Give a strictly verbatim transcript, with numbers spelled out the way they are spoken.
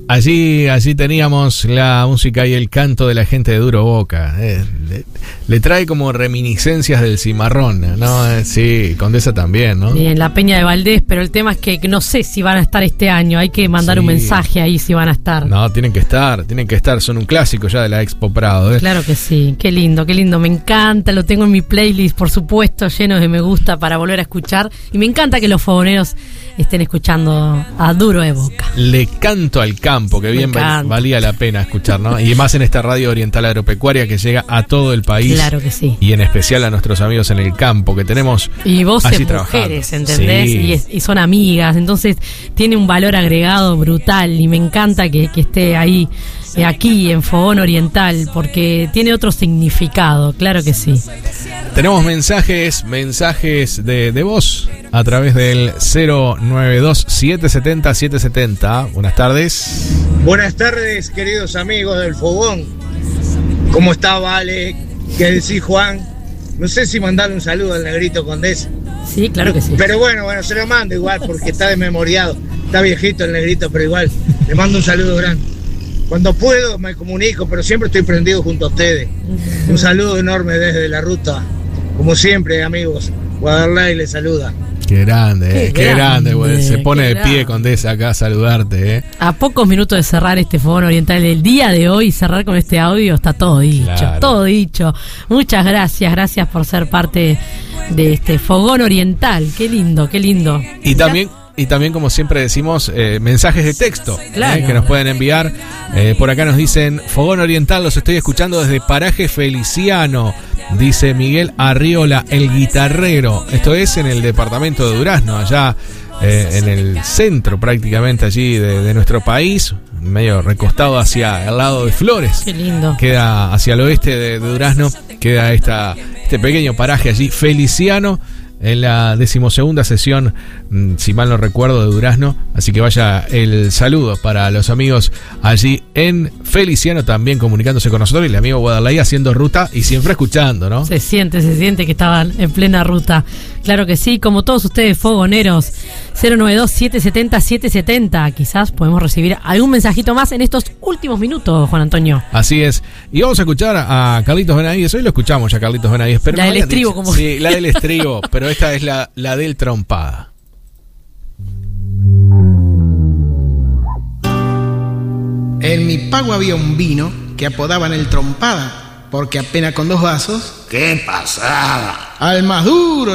Allí, allí teníamos la música y el canto de la gente de Duro Boca. Eh, le, le trae como reminiscencias del Cimarrón, ¿no? Eh, sí, Condesa también, ¿no? Y en la Peña de Valdés, pero el tema es que no sé si van a estar este año. Hay que mandar Sí. un mensaje ahí si van a estar. No, tienen que estar, tienen que estar. Son un clásico ya de la Expo Prado, ¿eh? Claro que sí, qué lindo, qué lindo. Me encanta, lo tengo en mi playlist, por supuesto, lleno de me gusta para volver a escuchar. Y me encanta que los fogoneros estén escuchando a Duro de Boca. Le canto al campo, que bien val- valía la pena escuchar, ¿no? Y más en esta radio oriental agropecuaria que llega a todo el país. Claro que sí. Y en especial a nuestros amigos en el campo que tenemos Y voces allí trabajando. mujeres, ¿entendés? Sí. Y, es- y son amigas, entonces tiene un valor agregado brutal y me encanta que, que esté ahí, eh, aquí en Fogón Oriental, porque tiene otro significado, claro que sí. Tenemos mensajes, mensajes de, de voz a través del cero nueve dos siete siete cero siete siete cero. Buenas tardes. Buenas tardes, queridos amigos del Fogón. ¿Cómo está, Vale? ¿Qué decís, Juan? No sé si mandarle un saludo al Negrito Condés. Sí, claro que sí. Pero bueno, bueno, se lo mando igual porque está desmemoriado. Está viejito el Negrito, pero igual le mando un saludo grande. Cuando puedo me comunico, pero siempre estoy prendido junto a ustedes. Un saludo enorme desde la ruta. Como siempre, amigos, Guadalajara les saluda. Qué grande, eh, Qué qué grande, grande, güey. Se pone qué de grande. pie, Condesa, acá a saludarte, ¿eh? A pocos minutos de cerrar este Fogón Oriental del día de hoy, cerrar con este audio, está todo dicho, Claro. todo dicho. Muchas gracias, gracias por ser parte de este Fogón Oriental. Qué lindo, qué lindo. Y también, y también como siempre decimos, eh, mensajes de texto, Claro. eh, que nos pueden enviar. Eh, por acá nos dicen, Fogón Oriental, los estoy escuchando desde Paraje Feliciano. Dice Miguel Arriola, el guitarrero. Esto es en el departamento de Durazno, allá eh, en el centro prácticamente allí de, de nuestro país, medio recostado hacia el lado de Flores. Qué lindo. Queda hacia el oeste de, de Durazno, queda esta, este pequeño paraje allí, Feliciano, en la decimosegunda sesión, mm, si mal no recuerdo, de Durazno. Así que vaya el saludo para los amigos allí en Feliciano, también comunicándose con nosotros, y el amigo Guadalajara haciendo ruta y siempre escuchando, ¿no? Se siente, se siente que estaban en plena ruta. Claro que sí, como todos ustedes, fogoneros. cero nueve dos siete siete cero siete siete cero. Quizás podemos recibir algún mensajito más en estos últimos minutos, Juan Antonio. Así es. Y vamos a escuchar a Carlitos Benavides. Hoy lo escuchamos ya, Carlitos Benavides. Pero La no del habían estribo, dicho. como- Sí, la del estribo, pero esta es la, la del trompada. En mi pago había un vino que apodaban el Trompada, porque apenas con dos vasos, ¡Qué pasada! al más duro